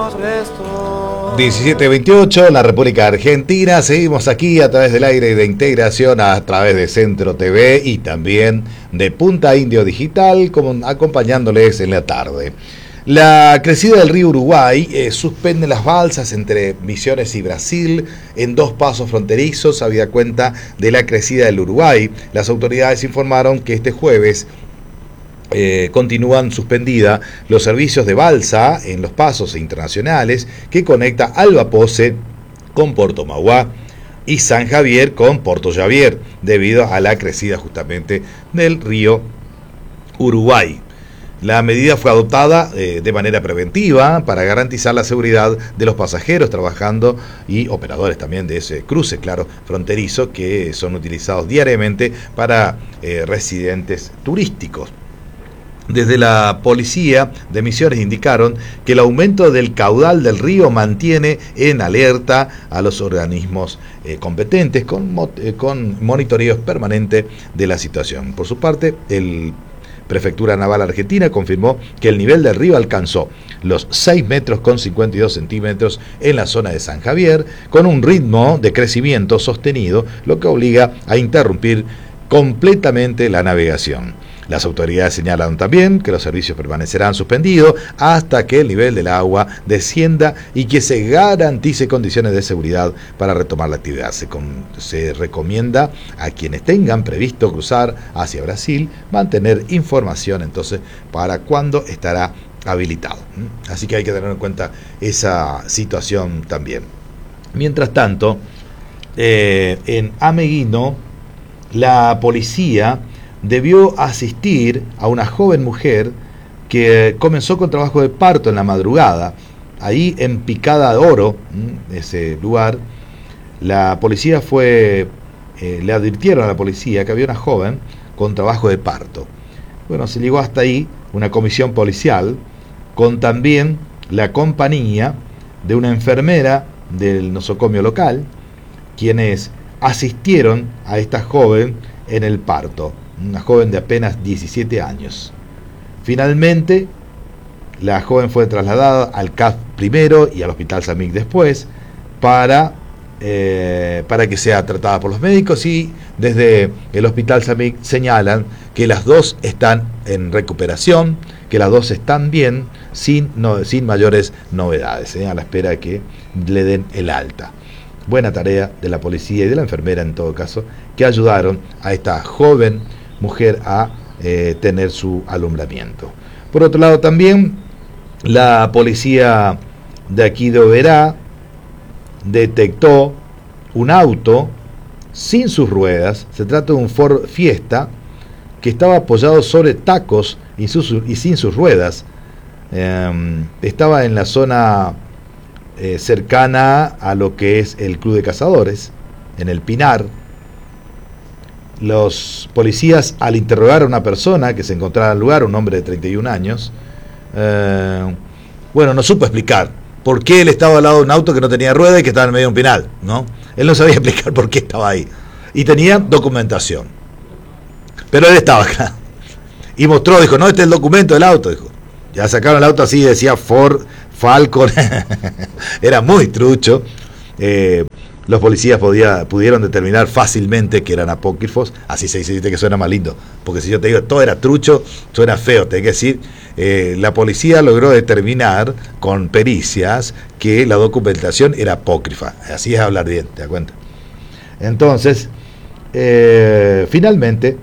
17:28, la República Argentina. Seguimos aquí a través del aire de Integración, a través de Centro TV y también de Punta Indio Digital, acompañándoles en la tarde. La crecida del río Uruguay suspende las balsas entre Misiones y Brasil en 2 pasos fronterizos, habida cuenta de la crecida del Uruguay. Las autoridades informaron que este jueves continúan suspendida los servicios de balsa en los pasos internacionales que conecta Alba Pose con Puerto Mauá y San Javier con Puerto Javier, debido a la crecida justamente del río Uruguay. La medida fue adoptada de manera preventiva para garantizar la seguridad de los pasajeros trabajando y operadores también de ese cruce, claro, fronterizo, que son utilizados diariamente para residentes turísticos. Desde la policía de Misiones indicaron que el aumento del caudal del río mantiene en alerta a los organismos competentes con monitoreos permanentes de la situación. Por su parte, el Prefectura Naval Argentina confirmó que el nivel del río alcanzó los 6 metros con 52 centímetros en la zona de San Javier, con un ritmo de crecimiento sostenido, lo que obliga a interrumpir completamente la navegación. Las autoridades señalan también que los servicios permanecerán suspendidos hasta que el nivel del agua descienda y que se garantice condiciones de seguridad para retomar la actividad. Se recomienda a quienes tengan previsto cruzar hacia Brasil mantener información entonces para cuándo estará habilitado. Así que hay que tener en cuenta esa situación también. Mientras tanto, en Ameguino, la policía debió asistir a una joven mujer que comenzó con trabajo de parto en la madrugada, ahí en Picada de Oro, ese lugar. La policía le advirtieron a la policía que había una joven con trabajo de parto. Bueno, se llegó hasta ahí una comisión policial con también la compañía de una enfermera del nosocomio local, quienes asistieron a esta joven en el parto, una joven de apenas 17 años. Finalmente, la joven fue trasladada al CAF primero y al Hospital Samig después para que sea tratada por los médicos, y desde el Hospital Samig señalan que las dos están en recuperación, que las dos están bien, sin mayores novedades, a la espera de que le den el alta. Buena tarea de la policía y de la enfermera en todo caso, que ayudaron a esta joven mujer a tener su alumbramiento. Por otro lado también, la policía de aquí de Oberá detectó un auto sin sus ruedas. Se trata de un Ford Fiesta que estaba apoyado sobre tacos y sin sus ruedas. Estaba en la zona cercana a lo que es el Club de Cazadores, en el Pinar. Los policías, al interrogar a una persona que se encontraba en el lugar, un hombre de 31 años, no supo explicar por qué él estaba al lado de un auto que no tenía rueda y que estaba en medio de un pinal, ¿no? Él no sabía explicar por qué estaba ahí. Y tenía documentación. Pero él estaba acá. Y mostró, dijo, no, este es el documento del auto, dijo. Ya sacaron el auto así, decía Ford Falcon. Era muy trucho. Los policías pudieron determinar fácilmente que eran apócrifos. Así se dice que suena más lindo, porque si yo te digo todo era trucho, suena feo. Tengo que decir, la policía logró determinar con pericias que la documentación era apócrifa. Así es hablar bien, ¿te das cuenta? Entonces, finalmente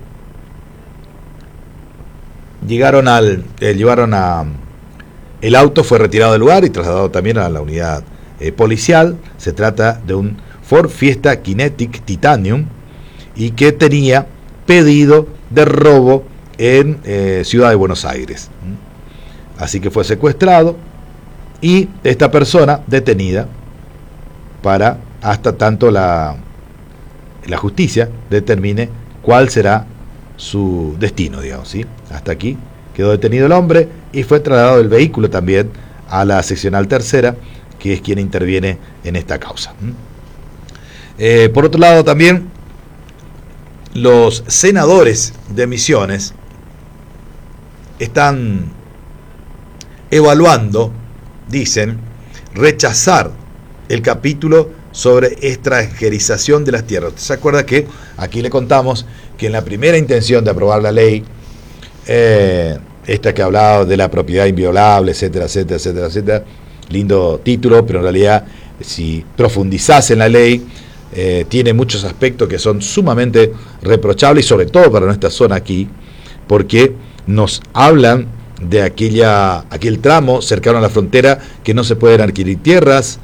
el auto fue retirado del lugar y trasladado también a la unidad policial. Se trata de un Ford Fiesta Kinetic Titanium y que tenía pedido de robo en Ciudad de Buenos Aires. Así que fue secuestrado y esta persona detenida para hasta tanto la justicia determine cuál será su destino, digamos, ¿sí? Hasta aquí quedó detenido el hombre y fue trasladado el vehículo también a la seccional tercera, que es quien interviene en esta causa. Por otro lado también, los senadores de Misiones están evaluando, dicen, rechazar el capítulo sobre extranjerización de las tierras. ¿Usted se acuerda que aquí le contamos que en la primera intención de aprobar la ley, esta que hablaba de la propiedad inviolable, etcétera, etcétera, etcétera, etcétera, lindo título, pero en realidad si profundizase en la ley, tiene muchos aspectos que son sumamente reprochables, y sobre todo para nuestra zona aquí, porque nos hablan de aquel tramo cercano a la frontera que no se pueden adquirir tierras.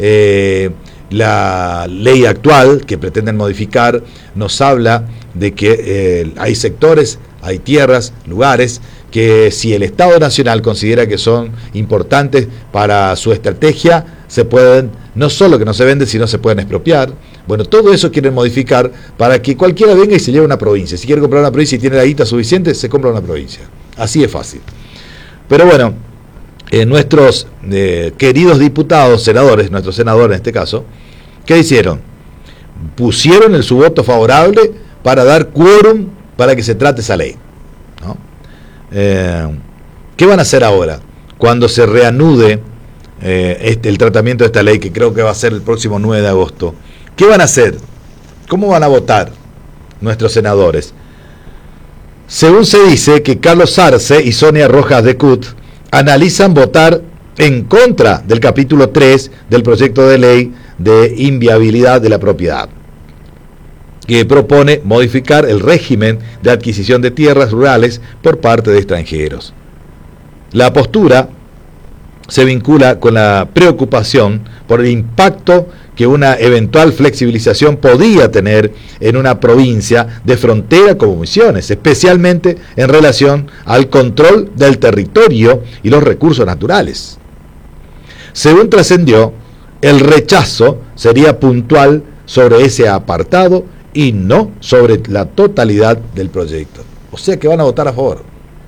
La ley actual que pretenden modificar nos habla de que hay sectores, hay tierras, lugares que si el Estado Nacional considera que son importantes para su estrategia, se pueden, no solo que no se venden, sino se pueden expropiar. Bueno, todo eso quieren modificar para que cualquiera venga y se lleve una provincia. Si quiere comprar una provincia y tiene la guita suficiente, se compra una provincia. Así es fácil. Pero bueno, nuestros queridos diputados, senadores, nuestros senadores en este caso, ¿qué hicieron? Pusieron su voto favorable para dar quórum para que se trate esa ley, ¿no? ¿Qué van a hacer ahora? Cuando se reanude el tratamiento de esta ley, que creo que va a ser el próximo 9 de agosto. ¿Qué van a hacer? ¿Cómo van a votar nuestros senadores? Según se dice que Carlos Arce y Sonia Rojas de CUT analizan votar en contra del capítulo 3 del proyecto de ley de inviabilidad de la propiedad, que propone modificar el régimen de adquisición de tierras rurales por parte de extranjeros. La postura se vincula con la preocupación por el impacto que una eventual flexibilización podía tener en una provincia de frontera como Misiones, especialmente en relación al control del territorio y los recursos naturales. Según trascendió, el rechazo sería puntual sobre ese apartado y no sobre la totalidad del proyecto. O sea que van a votar a favor.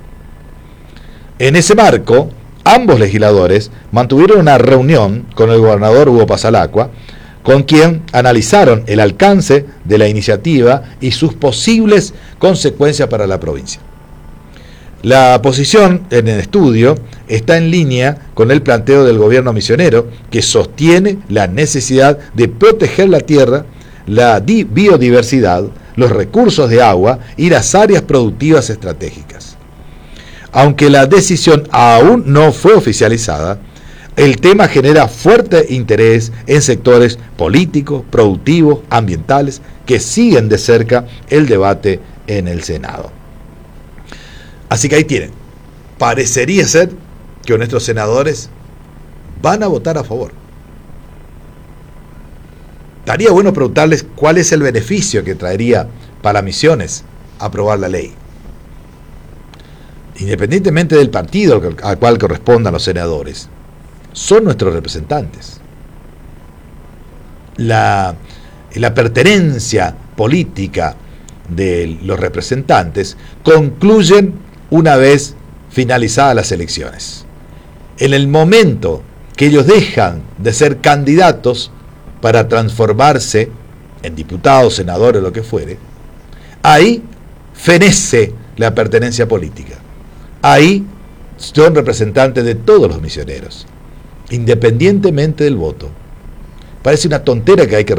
En ese marco, ambos legisladores mantuvieron una reunión con el gobernador Hugo Pasalacqua, con quien analizaron el alcance de la iniciativa y sus posibles consecuencias para la provincia. La posición en el estudio está en línea con el planteo del gobierno misionero, que sostiene la necesidad de proteger la tierra, la biodiversidad, los recursos de agua y las áreas productivas estratégicas. Aunque la decisión aún no fue oficializada, el tema genera fuerte interés en sectores políticos, productivos, ambientales, que siguen de cerca el debate en el Senado. Así que ahí tienen. Parecería ser que nuestros senadores van a votar a favor. Estaría bueno preguntarles cuál es el beneficio que traería para Misiones aprobar la ley. Independientemente del partido al cual correspondan los senadores, son nuestros representantes. La pertenencia política de los representantes concluyen una vez finalizadas las elecciones. En el momento que ellos dejan de ser candidatos para transformarse en diputados, senadores, lo que fuere, ahí fenece la pertenencia política. Ahí son representantes de todos los misioneros, independientemente del voto. Parece una tontera que hay que